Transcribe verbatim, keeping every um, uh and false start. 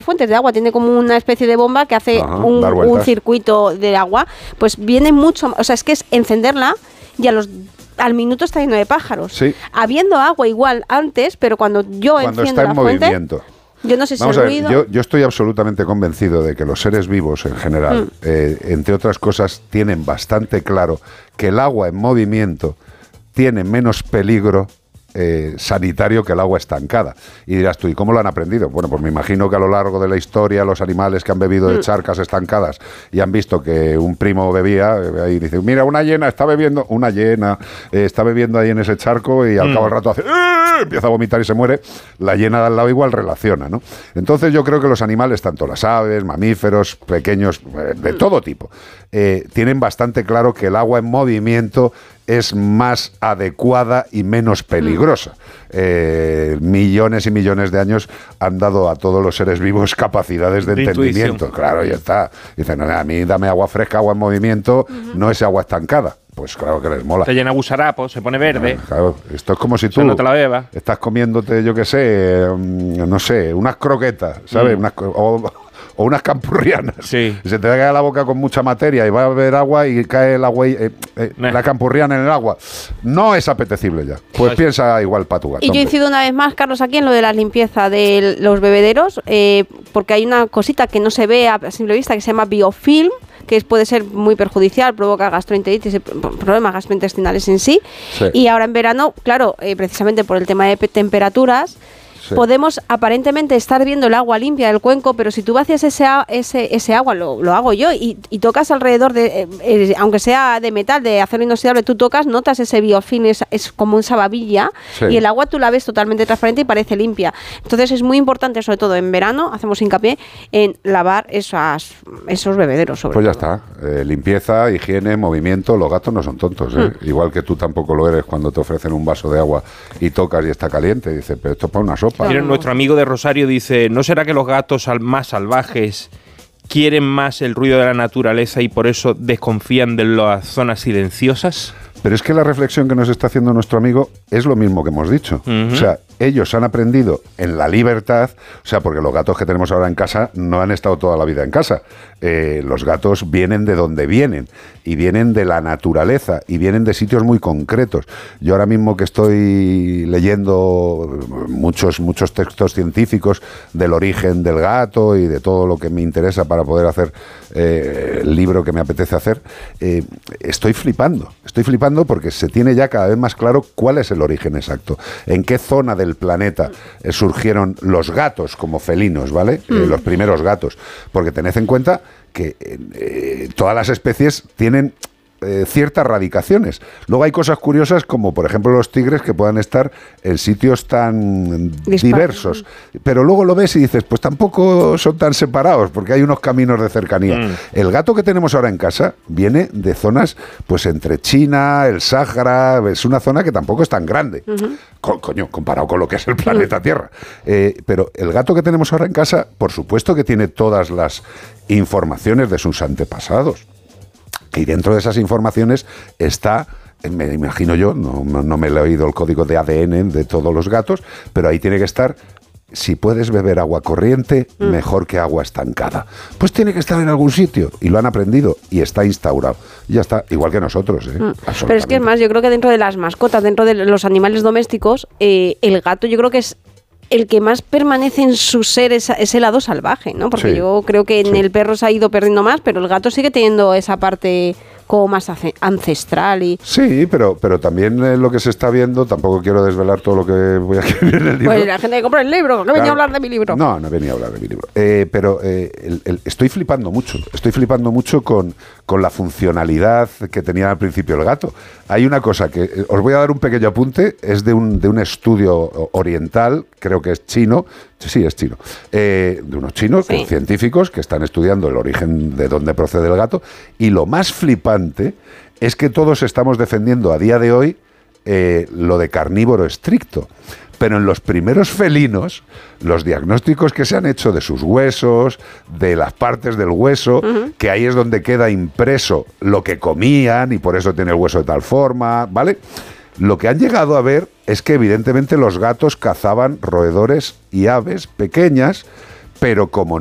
fuentes de agua, tiene como una especie de bomba que hace Ajá, un, un circuito de agua, pues viene mucho, o sea, es que es encenderla y a los al minuto está lleno de pájaros. Sí. Habiendo agua igual antes, pero cuando yo cuando enciendo está en la fuente, movimiento. Yo no sé si Vamos el a ver, ruido... yo, yo estoy absolutamente convencido de que los seres vivos en general, mm. eh, entre otras cosas, tienen bastante claro que el agua en movimiento tiene menos peligro Eh, sanitario que el agua estancada. Y dirás tú, ¿y cómo lo han aprendido? Bueno, pues me imagino que a lo largo de la historia los animales que han bebido de charcas estancadas y han visto que un primo bebía, eh, ahí dice, mira, una hiena está bebiendo, una hiena eh, está bebiendo ahí en ese charco y al mm. cabo del rato hace, ¡eh! Empieza a vomitar y se muere. La hiena de al lado igual relaciona, ¿no? Entonces yo creo que los animales, tanto las aves, mamíferos, pequeños, eh, de todo tipo, eh, tienen bastante claro que el agua en movimiento es más adecuada y menos peligrosa. Eh, millones y millones de años han dado a todos los seres vivos capacidades de, de entendimiento. Intuición. Claro, ya está. Dicen, no, a mí dame agua fresca, agua en movimiento, uh-huh. no ese agua estancada. Pues claro que les mola. Te llena gusarapo, se pone verde. Claro, esto es como si tú o sea, no te la bebas. Estás comiéndote, yo qué sé, no sé, unas croquetas, ¿sabes? Mm. Unas, o, o unas campurrianas. Sí. Se te cae la boca con mucha materia y va a beber agua y cae el agua, eh, eh, nah. la campurriana en el agua. No es apetecible ya. Pues no, piensa igual para tu gato. Y yo incido una vez más, Carlos, aquí en lo de la limpieza de los bebederos, eh, porque hay una cosita que no se ve a simple vista que se llama biofilm, que puede ser muy perjudicial, provoca gastroenteritis, problemas gastrointestinales en sí. sí. Y ahora en verano, claro, eh, precisamente por el tema de temperaturas, sí. podemos aparentemente estar viendo el agua limpia del cuenco, pero si tú vacías ese, ese, ese agua, lo, lo hago yo, y, y tocas alrededor de, eh, eh, aunque sea de metal, de acero inoxidable, tú tocas, notas ese biofilm, es, es como esa babilla, sí. y el agua tú la ves totalmente transparente y parece limpia. Entonces es muy importante, sobre todo en verano, hacemos hincapié en lavar esas, esos bebederos. Sobre pues ya todo. está, eh, limpieza, higiene, movimiento, los gatos no son tontos, ¿eh? mm. igual que tú tampoco lo eres cuando te ofrecen un vaso de agua y tocas y está caliente, y dices, pero esto es para una sopa. Miren, nuestro amigo de Rosario dice, ¿no será que los gatos más salvajes quieren más el ruido de la naturaleza y por eso desconfían de las zonas silenciosas? Pero es que la reflexión que nos está haciendo nuestro amigo es lo mismo que hemos dicho. Uh-huh. O sea, ellos han aprendido en la libertad, o sea, porque los gatos que tenemos ahora en casa no han estado toda la vida en casa. Eh, los gatos vienen de donde vienen, y vienen de la naturaleza, y vienen de sitios muy concretos. Yo ahora mismo que estoy leyendo muchos, muchos textos científicos del origen del gato y de todo lo que me interesa para poder hacer eh, el libro que me apetece hacer, eh, estoy flipando, estoy flipando porque se tiene ya cada vez más claro cuál es el origen exacto, en qué zona del planeta eh, surgieron los gatos como felinos, ¿vale? Mm. Eh, los primeros gatos, porque tened en cuenta que eh, todas las especies tienen eh, ciertas radicaciones. Luego hay cosas curiosas como, por ejemplo, los tigres que puedan estar en sitios tan Dispar- diversos. Pero luego lo ves y dices, pues tampoco son tan separados porque hay unos caminos de cercanía. Mm. El gato que tenemos ahora en casa viene de zonas, pues entre China, el Sáhara, es una zona que tampoco es tan grande. Uh-huh. Co- coño, comparado con lo que es el planeta uh-huh. Tierra. Eh, pero el gato que tenemos ahora en casa, por supuesto que tiene todas las informaciones de sus antepasados. Y dentro de esas informaciones está, me imagino yo, no, no me he leído el código de A D N de todos los gatos, pero ahí tiene que estar, si puedes beber agua corriente, mm. mejor que agua estancada. Pues tiene que estar en algún sitio, y lo han aprendido, y está instaurado. Y ya está, igual que nosotros. ¿eh? Mm. Pero es que es más, yo creo que dentro de las mascotas, dentro de los animales domésticos, eh, el gato yo creo que es el que más permanece en su ser es, es el lado salvaje, ¿no? Porque sí, yo creo que en sí. el perro se ha ido perdiendo más, pero el gato sigue teniendo esa parte como más ancestral. Y sí, pero, pero también eh, lo que se está viendo, tampoco quiero desvelar todo lo que voy a escribir en el libro. Pues la gente que compra el libro, no claro, venía a hablar de mi libro. No, no venía a hablar de mi libro. Eh, pero eh, el, el, estoy flipando mucho, estoy flipando mucho con, con la funcionalidad que tenía al principio el gato. Hay una cosa que, eh, os voy a dar un pequeño apunte, es de un, de un estudio oriental, creo que es chino, sí, es chino, eh, de unos chinos sí. científicos que están estudiando el origen de dónde procede el gato, y lo más flipante es que todos estamos defendiendo a día de hoy eh, lo de carnívoro estricto, pero en los primeros felinos, los diagnósticos que se han hecho de sus huesos, de las partes del hueso, uh-huh. que ahí es donde queda impreso lo que comían y por eso tiene el hueso de tal forma, ¿vale? Lo que han llegado a ver es que evidentemente los gatos cazaban roedores y aves pequeñas, Pero como